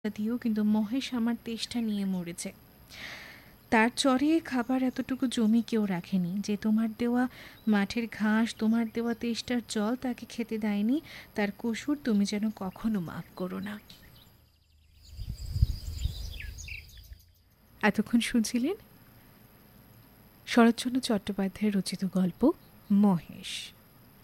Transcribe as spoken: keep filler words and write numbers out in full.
দিয়েও কিন্তু মহেশ আমার তেষ্টা নিয়ে মরেছে। তার চরে খাবার এতটুকু জমি কেউ রাখেনি যে তোমার দেওয়া মাঠের ঘাস, তোমার দেওয়া তেষ্টার জল তাকে খেতে দেয়নি। তার কসুর তুমি যেন কখনো মাফ করো না। এতক্ষণ শুনছিলেন শরৎচন্দ্র চট্টোপাধ্যায়ের রচিত গল্প মহেশ।